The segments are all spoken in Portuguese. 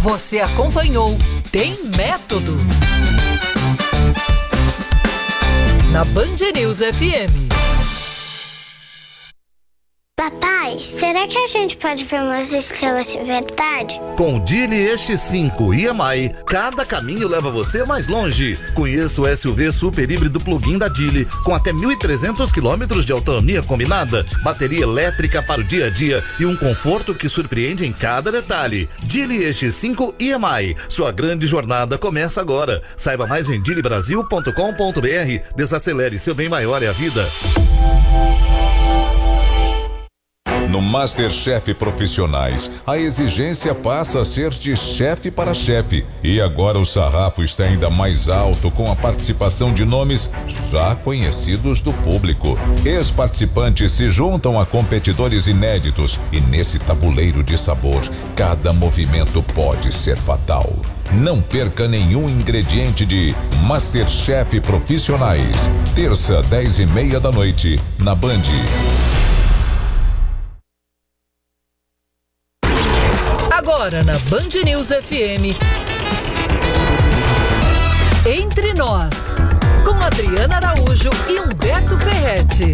Você acompanhou Tem Método na Band News FM. Papai, será que a gente pode ver umas estrelas de verdade? Com o Dili EX5 EMI, cada caminho leva você mais longe. Conheça o SUV super híbrido plug-in da Dili, com até 1.300 km de autonomia combinada, bateria elétrica para o dia a dia e um conforto que surpreende em cada detalhe. Dili EX5 EMI, sua grande jornada começa agora. Saiba mais em dilibrasil.com.br. Desacelere, seu bem maior é a vida. No MasterChef Profissionais, a exigência passa a ser de chefe para chefe. E agora o sarrafo está ainda mais alto com a participação de nomes já conhecidos do público. Ex-participantes se juntam a competidores inéditos e nesse tabuleiro de sabor, cada movimento pode ser fatal. Não perca nenhum ingrediente de MasterChef Profissionais. Terça, 10:30 da noite, na Band. Agora na Band News FM, Entre Nós, com Adriana Araújo e Humberto Ferretti.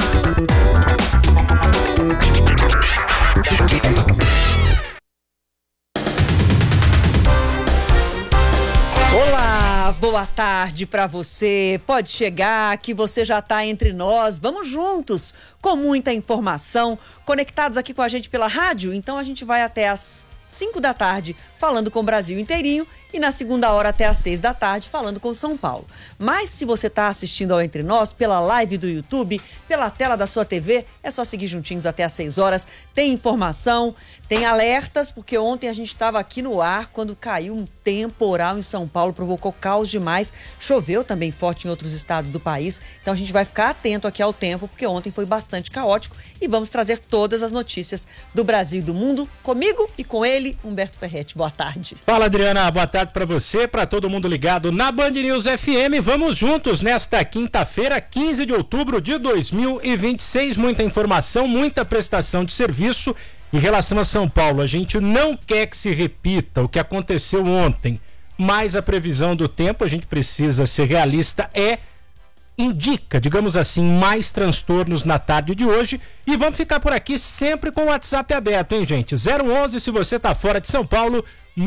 Olá, boa tarde para você. Pode chegar que você já está entre nós. Vamos juntos, com muita informação, conectados aqui com a gente pela rádio. Então a gente vai até as 5 da tarde falando com o Brasil inteirinho e na segunda hora até às 6 da tarde falando com São Paulo. Mas se você está assistindo ao Entre Nós pela live do YouTube, pela tela da sua TV, é só seguir juntinhos até às 6 horas. Tem informação, tem alertas, porque ontem a gente estava aqui no ar quando caiu um temporal em São Paulo, provocou caos demais. Choveu também forte em outros estados do país. Então a gente vai ficar atento aqui ao tempo, porque ontem foi bastante caótico e vamos trazer todas as notícias do Brasil e do mundo comigo e com ele, Humberto Ferretti. Boa tarde. Fala, Adriana. Boa tarde para você, para todo mundo ligado na Band News FM. Vamos juntos nesta quinta-feira, 15 de outubro de 2026. Muita informação, muita prestação de serviço. Em relação a São Paulo, a gente não quer que se repita o que aconteceu ontem, mas a previsão do tempo, a gente precisa ser realista, indica, digamos assim, mais transtornos na tarde de hoje. E vamos ficar por aqui sempre com o WhatsApp aberto, hein, gente? 011 se você tá fora de São Paulo,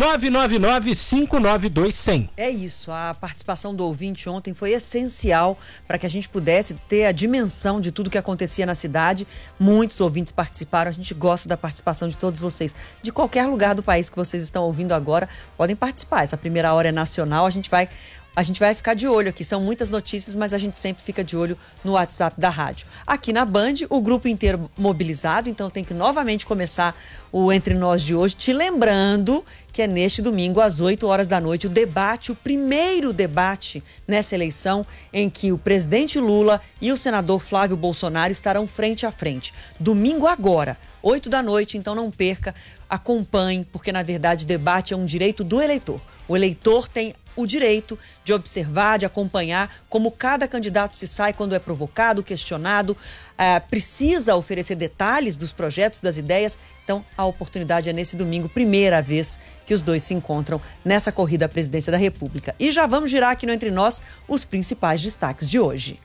999-592-100. É isso, a participação do ouvinte ontem foi essencial para que a gente pudesse ter a dimensão de tudo que acontecia na cidade. Muitos ouvintes participaram, a gente gosta da participação de todos vocês. De qualquer lugar do país que vocês estão ouvindo agora, podem participar. Essa primeira hora é nacional, a gente vai ficar de olho aqui. São muitas notícias, mas a gente sempre fica de olho no WhatsApp da rádio. Aqui na Band, o grupo inteiro mobilizado, então tem que novamente começar o Entre Nós de hoje, te lembrando que é neste domingo, às 8 horas da noite, o primeiro debate nessa eleição, em que o presidente Lula e o senador Flávio Bolsonaro estarão frente a frente. Domingo agora, 8 da noite, então não perca, acompanhe, porque na verdade debate é um direito do eleitor. O eleitor tem o direito de observar, de acompanhar como cada candidato se sai quando é provocado, questionado, precisa oferecer detalhes dos projetos, das ideias. Então, a oportunidade é nesse domingo, primeira vez que os dois se encontram nessa corrida à presidência da República. E já vamos girar aqui no Entre Nós os principais destaques de hoje.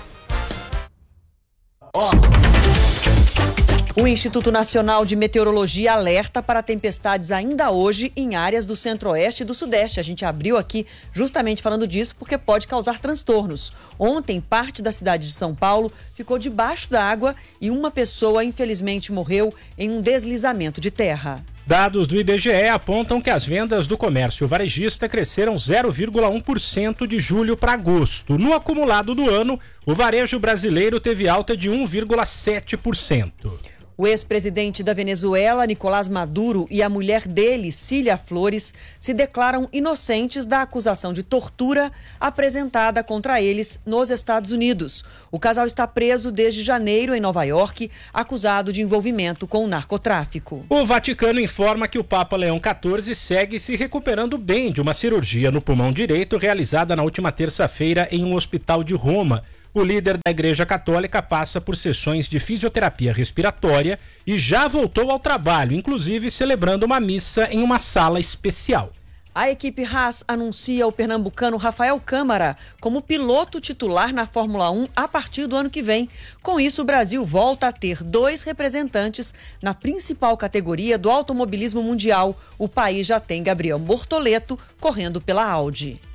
O Instituto Nacional de Meteorologia alerta para tempestades ainda hoje em áreas do centro-oeste e do sudeste. A gente abriu aqui justamente falando disso porque pode causar transtornos. Ontem, parte da cidade de São Paulo ficou debaixo da água e uma pessoa, infelizmente, morreu em um deslizamento de terra. Dados do IBGE apontam que as vendas do comércio varejista cresceram 0,1% de julho para agosto. No acumulado do ano, o varejo brasileiro teve alta de 1,7%. O ex-presidente da Venezuela, Nicolás Maduro, e a mulher dele, Cília Flores, se declaram inocentes da acusação de tortura apresentada contra eles nos Estados Unidos. O casal está preso desde janeiro em Nova York, acusado de envolvimento com o narcotráfico. O Vaticano informa que o Papa Leão XIV segue se recuperando bem de uma cirurgia no pulmão direito realizada na última terça-feira em um hospital de Roma. O líder da Igreja Católica passa por sessões de fisioterapia respiratória e já voltou ao trabalho, inclusive celebrando uma missa em uma sala especial. A equipe Haas anuncia o pernambucano Rafael Câmara como piloto titular na Fórmula 1 a partir do ano que vem. Com isso, o Brasil volta a ter 2 representantes na principal categoria do automobilismo mundial. O país já tem Gabriel Bortoleto correndo pela Audi.